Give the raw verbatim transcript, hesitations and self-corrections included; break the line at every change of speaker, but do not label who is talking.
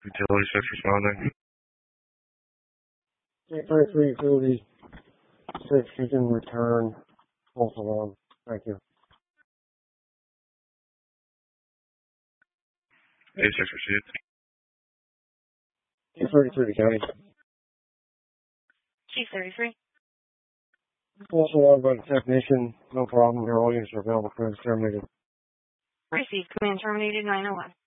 Utility six responding.
eight thirty-three Utility six, you can return false alarm. Thank you.
eight six received.
eight thirty-three County.
Chief thirty-three.
False alarm by the technician. No problem. Your audience are available for terminated.
Received. Command terminated nine oh one.